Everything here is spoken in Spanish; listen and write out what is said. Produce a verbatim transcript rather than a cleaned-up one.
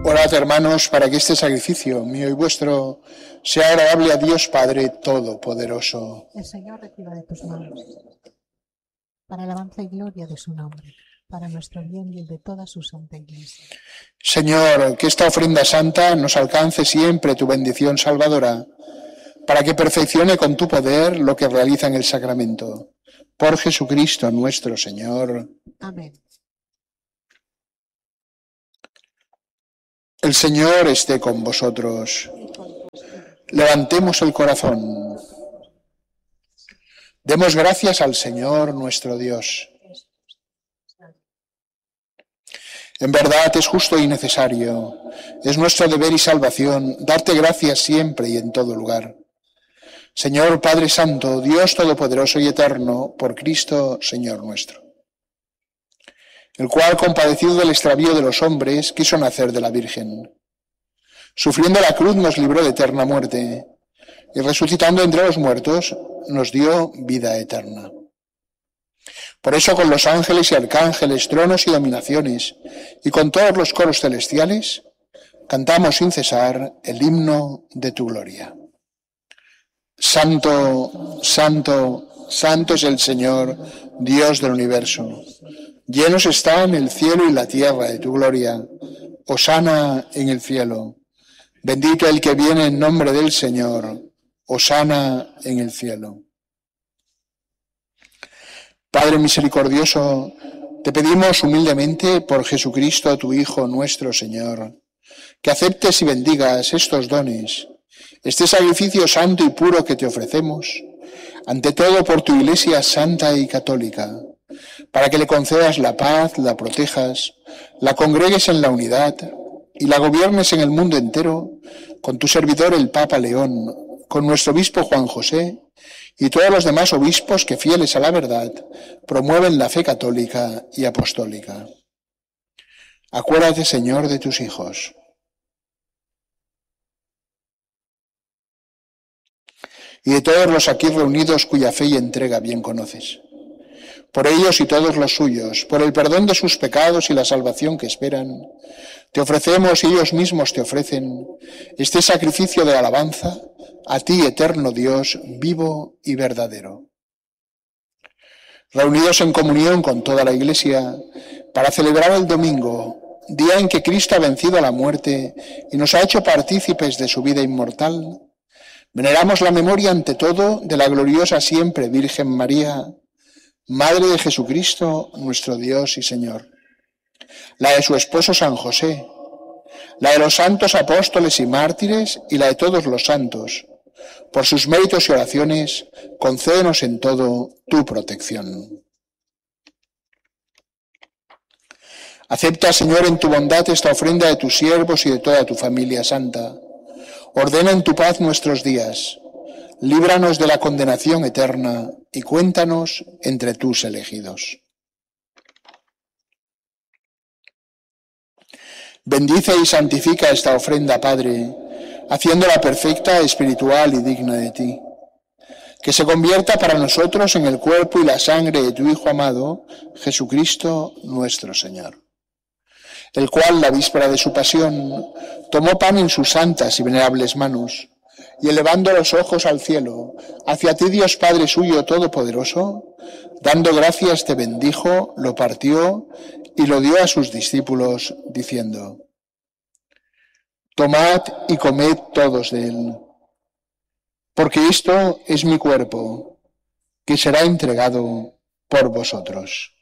Orad, hermanos, para que este sacrificio mío y vuestro sea agradable a Dios Padre Todopoderoso. El Señor reciba de tus manos, para alabanza y gloria de su nombre, para nuestro bien y el de toda su santa Iglesia. Señor, que esta ofrenda santa nos alcance siempre tu bendición salvadora, para que perfeccione con tu poder lo que realiza en el sacramento. Por Jesucristo nuestro Señor. Amén. El Señor esté con vosotros. Levantemos el corazón. Demos gracias al Señor nuestro Dios. En verdad es justo y necesario, es nuestro deber y salvación, darte gracias siempre y en todo lugar. Señor Padre Santo, Dios Todopoderoso y Eterno, por Cristo, Señor nuestro, el cual, compadecido del extravío de los hombres, quiso nacer de la Virgen. Sufriendo la cruz nos libró de eterna muerte, y resucitando entre los muertos, nos dio vida eterna. Por eso, con los ángeles y arcángeles, tronos y dominaciones, y con todos los coros celestiales, cantamos sin cesar el himno de tu gloria. Santo, santo, santo es el Señor, Dios del universo. Llenos están el cielo y la tierra de tu gloria. Hosana en el cielo. Bendito el que viene en nombre del Señor. Hosana en el cielo. Padre misericordioso, te pedimos humildemente por Jesucristo, tu Hijo nuestro Señor, que aceptes y bendigas estos dones, este sacrificio santo y puro que te ofrecemos, ante todo por tu Iglesia santa y católica, para que le concedas la paz, la protejas, la congregues en la unidad y la gobiernes en el mundo entero, con tu servidor el Papa León, con nuestro obispo Juan José y todos los demás obispos que, fieles a la verdad, promueven la fe católica y apostólica. Acuérdate, Señor, de tus hijos. Y de todos los aquí reunidos cuya fe y entrega bien conoces. Por ellos y todos los suyos, por el perdón de sus pecados y la salvación que esperan, te ofrecemos y ellos mismos te ofrecen este sacrificio de alabanza a ti, eterno Dios, vivo y verdadero. Reunidos en comunión con toda la Iglesia, para celebrar el domingo, día en que Cristo ha vencido a la muerte y nos ha hecho partícipes de su vida inmortal, veneramos la memoria ante todo de la gloriosa siempre Virgen María, Madre de Jesucristo, nuestro Dios y Señor, la de su esposo San José, la de los santos apóstoles y mártires y la de todos los santos. Por sus méritos y oraciones, concédenos en todo tu protección. Acepta, Señor, en tu bondad esta ofrenda de tus siervos y de toda tu familia santa. Ordena en tu paz nuestros días. Líbranos de la condenación eterna y cuéntanos entre tus elegidos. Bendice y santifica esta ofrenda, Padre, haciéndola perfecta, espiritual y digna de ti. Que se convierta para nosotros en el cuerpo y la sangre de tu Hijo amado, Jesucristo nuestro Señor, el cual, la víspera de su pasión, tomó pan en sus santas y venerables manos, y elevando los ojos al cielo, hacia ti, Dios Padre suyo todopoderoso, dando gracias te bendijo, lo partió y lo dio a sus discípulos, diciendo: Tomad y comed todos de él, porque esto es mi cuerpo, que será entregado por vosotros.